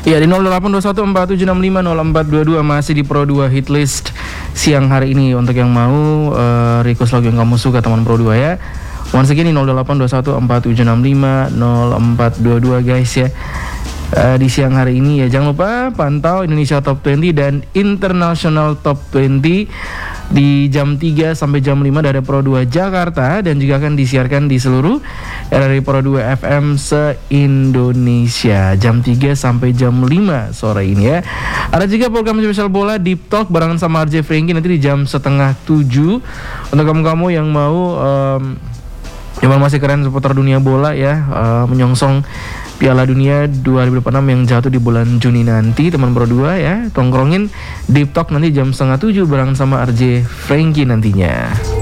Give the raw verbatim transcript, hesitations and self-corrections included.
Ya di nol delapan dua satu empat tujuh enam lima nol empat dua dua masih di Pro dua Hitlist siang hari ini untuk yang mau uh, request lagu yang kamu suka teman Pro dua ya. Once again di nol delapan dua satu empat tujuh enam lima nol empat dua dua guys ya. Uh, di siang hari ini ya jangan lupa pantau Indonesia Top dua puluh dan International Top dua puluh di jam tiga sampai jam lima dari Pro dua Jakarta dan juga akan disiarkan di seluruh R R I Pro dua F M se-Indonesia jam tiga sampai jam lima sore ini ya. Ada juga program spesial bola Deep Talk barengan sama R J Franky nanti di jam setengah tujuh untuk kamu-kamu yang mau um, yang masih keren seputar dunia bola ya, uh, menyongsong Piala Dunia dua ribu dua puluh enam yang jatuh di bulan Juni nanti teman Pro dua ya. Tongkrongin Deep Talk nanti jam setengah tujuh bareng sama R J Franky nantinya.